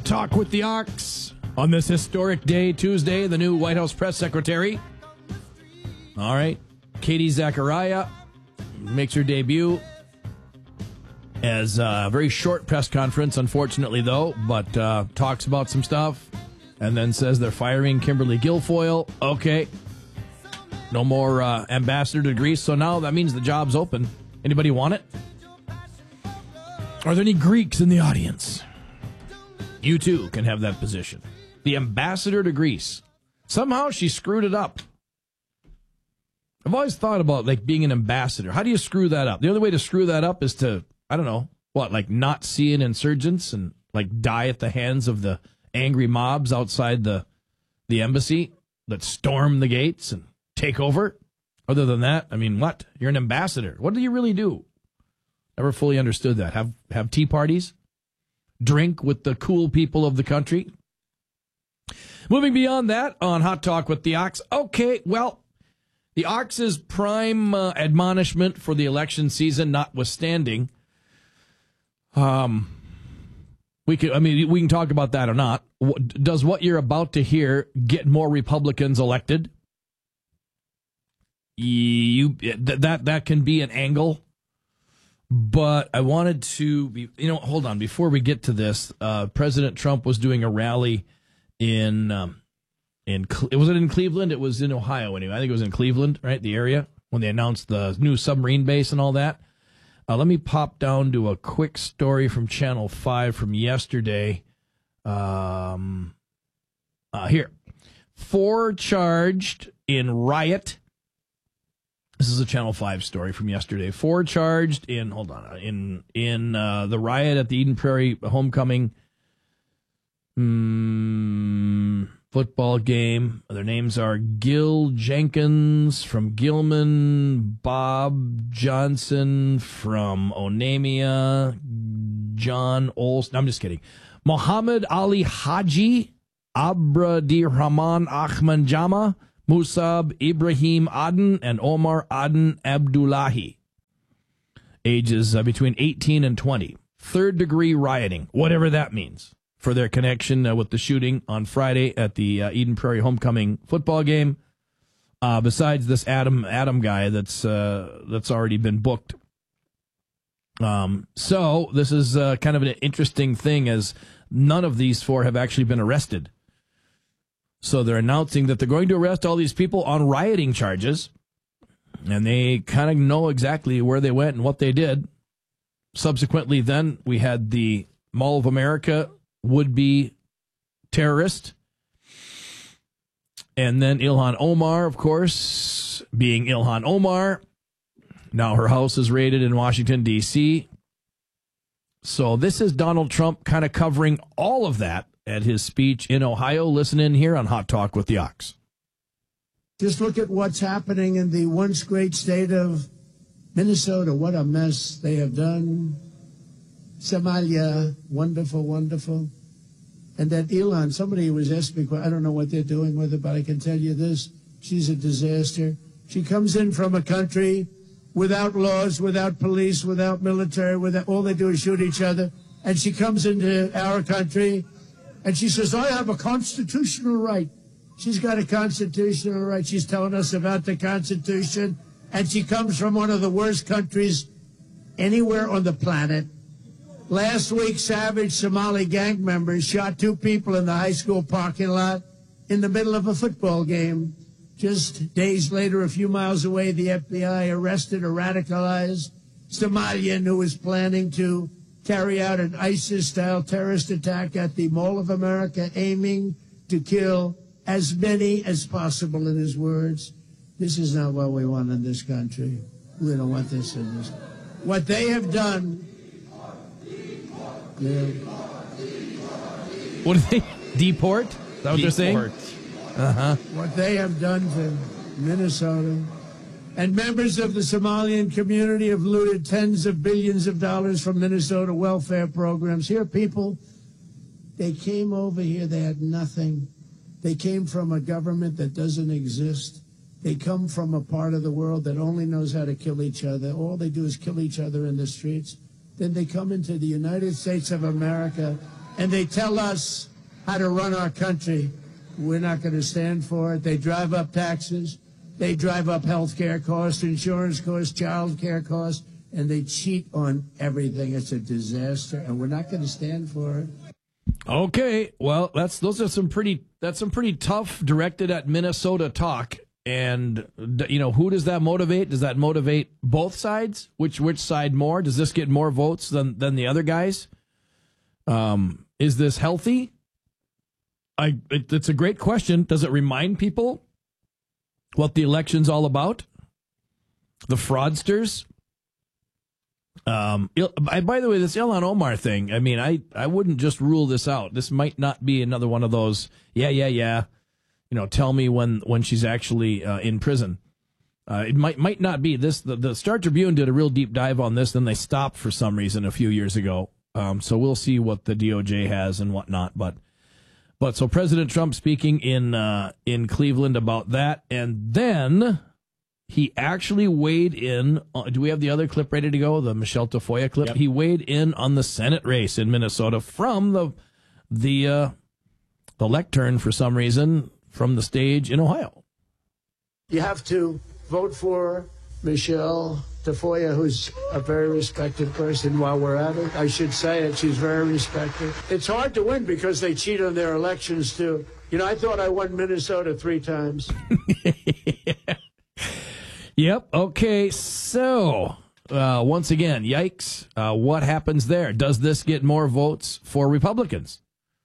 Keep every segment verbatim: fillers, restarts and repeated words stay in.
Talk with the Ox on this historic day, Tuesday, the new White House press secretary. All right. Katie Zachariah makes her debut as a very short press conference, unfortunately, though, but uh, talks about some stuff and then says they're firing Kimberly Guilfoyle. Okay. No more uh, ambassador to Greece, so now that means the job's open. Anybody want it? Are there any Greeks in the audience? You too can have that position. The ambassador to Greece. Somehow she screwed it up. I've always thought about like being an ambassador. How do you screw that up? The only way to screw that up is to, I don't know, what, like not see an insurgents and like die at the hands of the angry mobs outside the the embassy that storm the gates and take over? Other than that, I mean, what? You're an ambassador. What do you really do? Never fully understood that. Have have tea parties? Drink with the cool people of the country? Moving beyond that on Hot Talk with the Ox. Okay, well, the Ox's prime uh, admonishment for the election season notwithstanding, um, we can, I mean, we can talk about that or not. Does what you're about to hear get more Republicans elected? You that that can be an angle. But I wanted to be, you know, hold on. Before we get to this, uh, President Trump was doing a rally in, um, in, was it in Cleveland? It was in Ohio anyway. I think it was in Cleveland, right? The area when they announced the new submarine base and all that. Uh, let me pop down to a quick story from Channel five from yesterday. Um, uh, here. Four charged in riot. This is a Channel five story from yesterday. Four charged in, hold on, in in uh, the riot at the Eden Prairie homecoming um, football game. Their names are Gil Jenkins from Gilman, Bob Johnson from Onamia, John Olson. I'm just kidding. Muhammad Ali Haji, Abdirahman Ahmad Jama, Musab Ibrahim Aden, and Omar Aden Abdullahi. Ages uh, between eighteen and twenty. Third-degree rioting, whatever that means, for their connection uh, with the shooting on Friday at the uh, Eden Prairie homecoming football game. Uh, besides this Adam Adam guy that's uh, that's already been booked. Um, so this is uh, kind of an interesting thing, as none of these four have actually been arrested. So they're announcing that they're going to arrest all these people on rioting charges, and they kind of know exactly where they went and what they did. Subsequently, then, we had the Mall of America would-be terrorist, and then Ilhan Omar, of course, being Ilhan Omar. Now her house is raided in Washington, D C So this is Donald Trump kind of covering all of that at his speech in Ohio. Listen in here on Hot Talk with the Ox. Just look at what's happening in the once great state of Minnesota. What a mess they have done. Somalia, wonderful, wonderful. And that Elon, somebody was asking me, I don't know what they're doing with her, but I can tell you this. She's a disaster. She comes in from a country without laws, without police, without military, without, all they do is shoot each other. And she comes into our country and she says, I have a constitutional right. She's got a constitutional right. She's telling us about the Constitution. And she comes from one of the worst countries anywhere on the planet. Last week, savage Somali gang members shot two people in the high school parking lot in the middle of a football game. Just days later, a few miles away, the F B I arrested a radicalized Somalian who was planning to carry out an ISIS-style terrorist attack at the Mall of America, aiming to kill as many as possible, in his words. This is not what we want in this country. We don't want this in this. What they have done... Yeah. What do they... Deport? Is that what Deport. they're saying? Uh-huh. What they have done to Minnesota. And members of the Somalian community have looted tens of billions of dollars from Minnesota welfare programs. Here, people, they came over here, they had nothing. They came from a government that doesn't exist. They come from a part of the world that only knows how to kill each other. All they do is kill each other in the streets. Then they come into the United States of America and they tell us how to run our country. We're not going to stand for it. They drive up taxes. They drive up health care costs, insurance costs, child care costs, and they cheat on everything. It's a disaster, and we're not going to stand for it. Okay, well, that's those are some pretty that's some pretty tough directed at Minnesota talk. And you know, who does that motivate? Does that motivate both sides? Which which side more? Does this get more votes than than the other guys? Um, is this healthy? I it, it's a great question. Does it remind people what the election's all about? The fraudsters. Um, by the way, this Ilhan Omar thing, I mean, I, I wouldn't just rule this out. This might not be another one of those, yeah, yeah, yeah, you know, tell me when, when she's actually uh, in prison. Uh, it might might not be. This. The, the Star Tribune did a real deep dive on this, then they stopped for some reason a few years ago. Um, so we'll see what the D O J has and whatnot. But but so President Trump speaking in uh, in Cleveland about that, and then he actually weighed in. Uh, do we have the other clip ready to go? The Michelle Tafoya clip. Yep. He weighed in on the Senate race in Minnesota from the the uh, the lectern for some reason from the stage in Ohio. You have to vote for Michelle Tafoya, who's a very respected person. While we're at it, I should say it. She's very respected. It's hard to win because they cheat on their elections too. You know, I thought I won Minnesota three times. Yeah. Yep. Okay. So, uh, once again, yikes. Uh, what happens there? Does this get more votes for Republicans?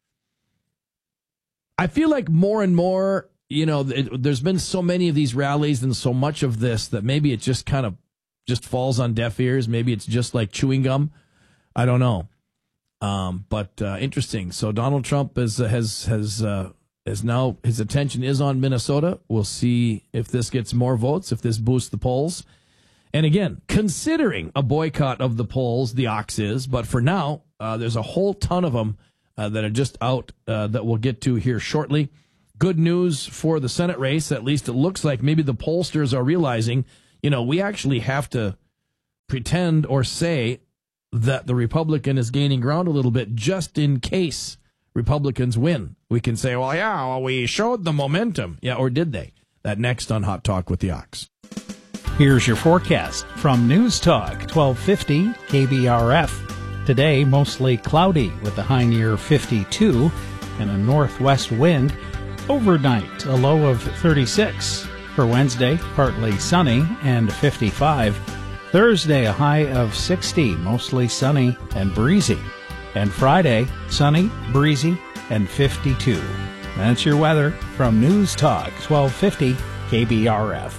I feel like more and more, you know, it, there's been so many of these rallies and so much of this that maybe it just kind of just falls on deaf ears. Maybe it's just like chewing gum. I don't know. Um, but uh, interesting. So Donald Trump is, uh, has has. Uh, Is now his attention is on Minnesota. We'll see if this gets more votes, if this boosts the polls. And again, considering a boycott of the polls, the Ox is. But for now, uh, there's a whole ton of them uh, that are just out uh, that we'll get to here shortly. Good news for the Senate race. At least it looks like maybe the pollsters are realizing, you know, we actually have to pretend or say that the Republican is gaining ground a little bit just in case Republicans win. We can say, well, yeah, well, we showed the momentum. Yeah, or did they? That next on Hot Talk with the Ox. Here's your forecast from News Talk twelve fifty K B R F. Today, mostly cloudy with a high near fifty-two and a northwest wind. Overnight, a low of thirty-six. For Wednesday, partly sunny and fifty-five. Thursday, a high of sixty, mostly sunny and breezy. And Friday, sunny, breezy, and fifty-two. That's your weather from News Talk twelve fifty K B R F.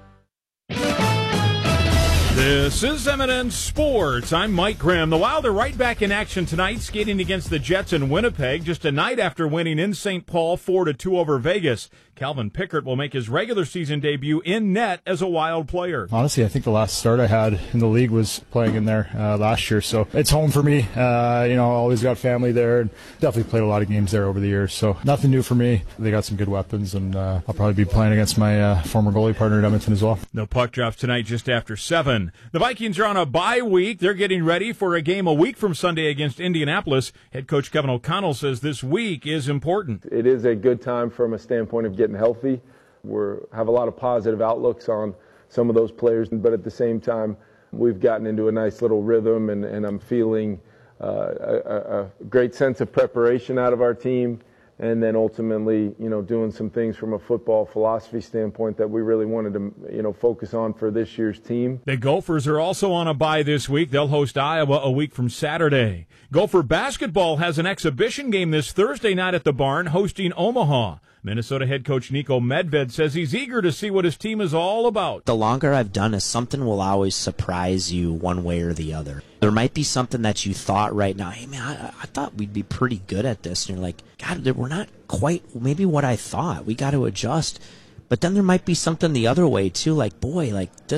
This is M and N Sports. I'm Mike Grimm. The Wild are right back in action tonight, skating against the Jets in Winnipeg, just a night after winning in Saint Paul four to two over Vegas. Calvin Pickard will make his regular season debut in net as a Wild player. Honestly, I think the last start I had in the league was playing in there uh, last year, so it's home for me. Uh, you know, always got family there, and definitely played a lot of games there over the years, so nothing new for me. They got some good weapons, and uh, I'll probably be playing against my uh, former goalie partner at Edmonton as well. The puck drops tonight just after seven. The Vikings are on a bye week. They're getting ready for a game a week from Sunday against Indianapolis. Head coach Kevin O'Connell says this week is important. It is a good time from a standpoint of getting healthy. We have a lot of positive outlooks on some of those players, but at the same time, we've gotten into a nice little rhythm, and, and I'm feeling uh, a, a great sense of preparation out of our team. And then ultimately, you know, doing some things from a football philosophy standpoint that we really wanted to, you know, focus on for this year's team. The Gophers are also on a bye this week. They'll host Iowa a week from Saturday. Gopher basketball has an exhibition game this Thursday night at the Barn, hosting Omaha. Minnesota head coach Nico Medved says he's eager to see what his team is all about. The longer I've done it, something will always surprise you one way or the other. There might be something that you thought right now, hey man, I, I thought we'd be pretty good at this. And you're like, God, we're not quite maybe what I thought. We got to adjust. But then there might be something the other way too, like, boy, like this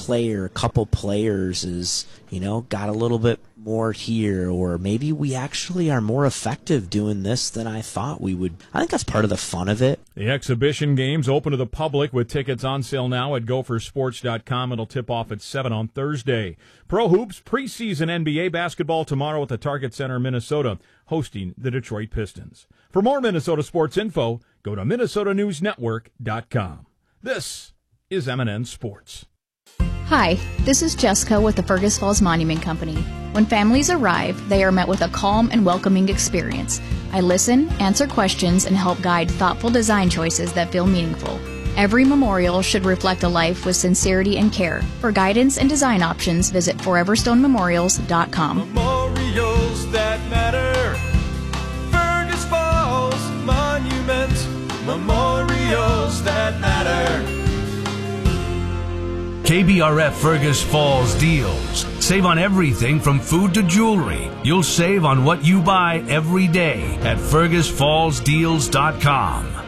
player, a couple players is, you know, got a little bit more here, or maybe we actually are more effective doing this than I thought we would. I think that's part of the fun of it. The exhibition games open to the public with tickets on sale now at gopher sports dot com. It'll tip off at seven on Thursday. Pro Hoops preseason N B A basketball tomorrow at the Target Center, Minnesota, hosting the Detroit Pistons. For more Minnesota sports info, go to minnesota news network dot com. This is M and N Sports. Hi, this is Jessica with the Fergus Falls Monument Company. When families arrive, they are met with a calm and welcoming experience. I listen, answer questions, and help guide thoughtful design choices that feel meaningful. Every memorial should reflect a life with sincerity and care. For guidance and design options, visit forever stone memorials dot com. Memorials that matter. Fergus Falls Monument. Memorials that matter. K B R F Fergus Falls deals. Save on everything from food to jewelry. You'll save on what you buy every day at fergus falls deals dot com.